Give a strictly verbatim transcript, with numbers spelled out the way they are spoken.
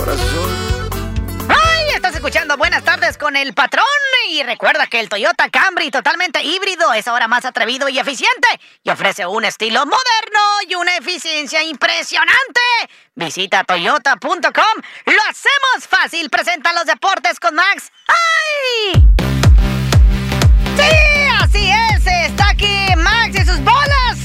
¡Ay! Estás escuchando Buenas Tardes con el Patrón. Y recuerda que el Toyota Camry totalmente híbrido es ahora más atrevido y eficiente. Y ofrece un estilo moderno y una eficiencia impresionante. Visita toyota punto com. Lo hacemos fácil. Presenta los deportes con Max. ¡Ah!